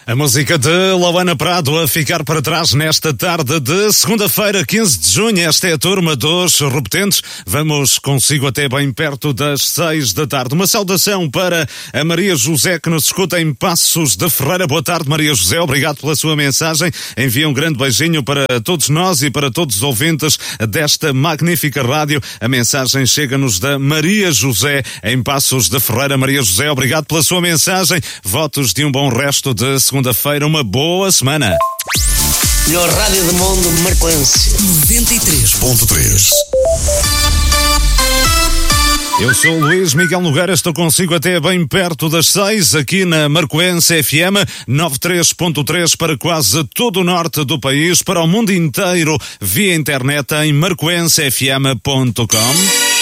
A música de Lauana Prado a ficar para trás nesta tarde de segunda-feira, 15 de junho. Esta é a turma dos repetentes. Vamos consigo até bem perto das 6 da tarde. Uma saudação para a Maria José, que nos escuta em Passos de Ferreira. Boa tarde, Maria José. Obrigado pela sua mensagem. Envia um grande beijinho para todos nós e para todos os ouvintes desta magnífica rádio. A mensagem chega-nos da Maria José em Passos de Ferreira. Maria José, obrigado pela sua mensagem. Votos de um bom resto de segunda-feira, uma boa semana. Melhor rádio do mundo, Marcoense 93.3. Eu sou o Luís Miguel Nogueira, estou consigo até bem perto das 6, aqui na Marcoense FM 93.3 para quase todo o norte do país, para o mundo inteiro, via internet em marcoensefm.com.